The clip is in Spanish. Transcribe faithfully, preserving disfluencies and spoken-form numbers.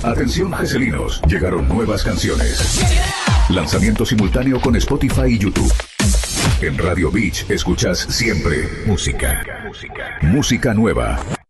Atención geselinos, llegaron nuevas canciones. Lanzamiento simultáneo con Spotify y YouTube. En Radio Beach escuchas siempre música. Música, música nueva.